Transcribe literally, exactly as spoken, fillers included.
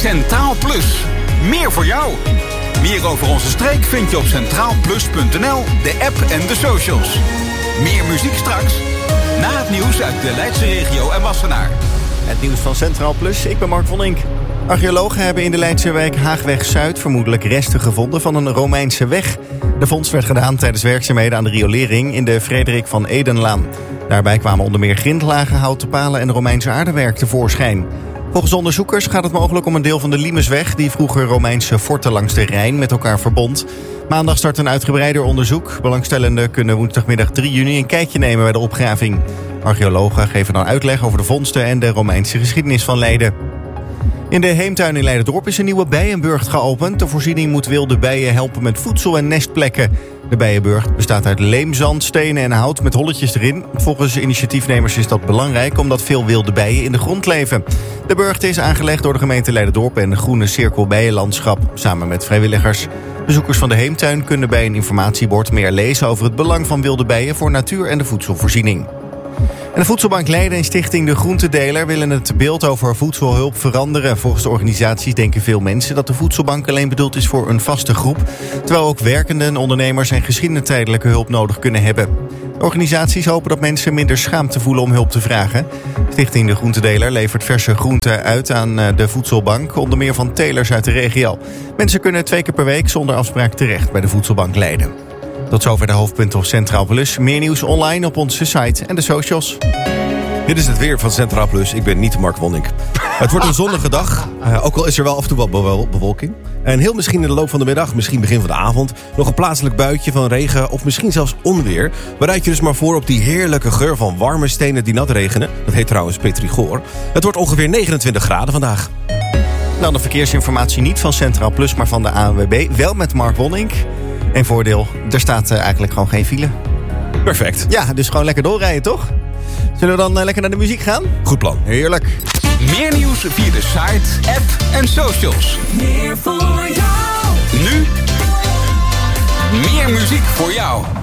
Centraal Plus. Meer voor jou. Meer over onze streek vind je op centraal plus punt n l, de app en de socials. Meer muziek straks. Na het nieuws uit de Leidse regio en Wassenaar. Het nieuws van Centraal Plus, ik ben Mark van Ink. Archeologen hebben in de Leidse wijk Haagweg-Zuid vermoedelijk resten gevonden van een Romeinse weg. De vondst werd gedaan tijdens werkzaamheden aan de riolering in de Frederik van Edenlaan. Daarbij kwamen onder meer grindlagen, houten palen en Romeinse aardewerk tevoorschijn. Volgens onderzoekers gaat het mogelijk om een deel van de Limesweg, die vroeger Romeinse forten langs de Rijn met elkaar verbond. Maandag start een uitgebreider onderzoek. Belangstellenden kunnen woensdagmiddag drie juni een kijkje nemen bij de opgraving. Archeologen geven dan uitleg over de vondsten en de Romeinse geschiedenis van Leiden. In de Heemtuin in Leiderdorp is een nieuwe bijenburcht geopend. De voorziening moet wilde bijen helpen met voedsel en nestplekken. De bijenburcht bestaat uit leemzand, stenen en hout met holletjes erin. Volgens initiatiefnemers is dat belangrijk omdat veel wilde bijen in de grond leven. De burcht is aangelegd door de gemeente Leiderdorp en de Groene Cirkel Bijenlandschap, samen met vrijwilligers. Bezoekers van de Heemtuin kunnen bij een informatiebord meer lezen over het belang van wilde bijen voor natuur en de voedselvoorziening. En de Voedselbank Leiden en Stichting De Groentedeler willen het beeld over voedselhulp veranderen. Volgens de organisaties denken veel mensen dat de voedselbank alleen bedoeld is voor een vaste groep, terwijl ook werkenden, ondernemers en gezinnen tijdelijke hulp nodig kunnen hebben. De organisaties hopen dat mensen minder schaamte voelen om hulp te vragen. Stichting De Groentedeler levert verse groenten uit aan de voedselbank, onder meer van telers uit de regio. Mensen kunnen twee keer per week zonder afspraak terecht bij de Voedselbank Leiden. Tot zover de hoofdpunten op Centraal Plus. Meer nieuws online op onze site en de socials. Dit is het weer van Centraal Plus. Ik ben niet Mark Wonink. Het wordt een zonnige dag. Uh, ook al is er wel af en toe wat bewol- bewolking. En heel misschien in de loop van de middag, misschien begin van de avond, nog een plaatselijk buitje van regen of misschien zelfs onweer. Bereid je dus maar voor op die heerlijke geur van warme stenen die nat regenen. Dat heet trouwens petrichor. Het wordt ongeveer negenentwintig graden vandaag. Dan de verkeersinformatie niet van Centraal Plus, maar van de A N W B. Wel met Mark Wonink. En voordeel, er staat uh, eigenlijk gewoon geen file. Perfect. Ja, dus gewoon lekker doorrijden, toch? Zullen we dan uh, lekker naar de muziek gaan? Goed plan. Heerlijk. Meer nieuws via de site, app en socials. Meer voor jou. Nu meer muziek voor jou.